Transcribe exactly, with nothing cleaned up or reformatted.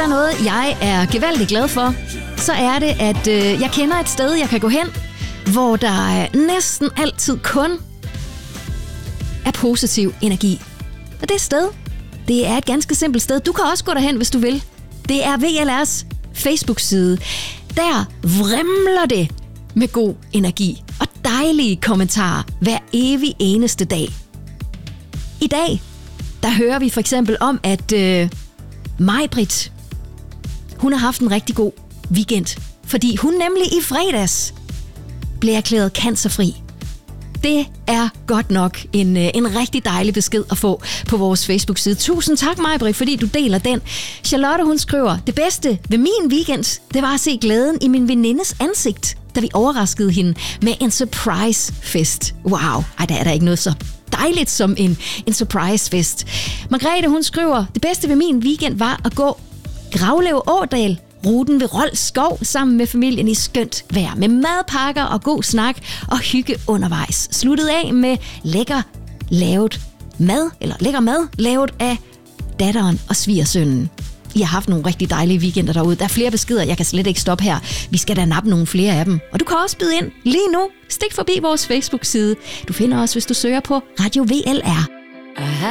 der er noget, jeg er gevaldigt glad for, så er det, at øh, jeg kender et sted, jeg kan gå hen, hvor der næsten altid kun er positiv energi. Og det sted, det er et ganske simpelt sted. Du kan også gå derhen, hvis du vil. Det er V L R's Facebook-side. Der vrimler det med god energi og dejlige kommentarer hver evig eneste dag. I dag, der hører vi for eksempel om, at øh, Maj-Brit, hun har haft en rigtig god weekend, fordi hun nemlig i fredags blev erklæret cancerfri. Det er godt nok en, en rigtig dejlig besked at få på vores Facebook-side. Tusind tak, Maj-Brit, fordi du deler den. Charlotte, hun skriver, det bedste ved min weekend, det var at se glæden i min venindes ansigt, da vi overraskede hende med en surprise-fest. Wow, ej, der er der ikke noget så dejligt som en, en surprise-fest. Margrethe, hun skriver, det bedste ved min weekend var at gå Gravlev Ådal, ruten ved Rold Skov sammen med familien i skønt vejr med madpakker og god snak og hygge undervejs. Sluttet af med lækker lavet mad, eller lækker mad lavet af datteren og svigersønnen. I har haft nogle rigtig dejlige weekender derude. Der er flere beskeder, jeg kan slet ikke stoppe her. Vi skal da nappe nogle flere af dem. Og du kan også byde ind lige nu. Stik forbi vores Facebook-side. Du finder os, hvis du søger på Radio V L R. Aha.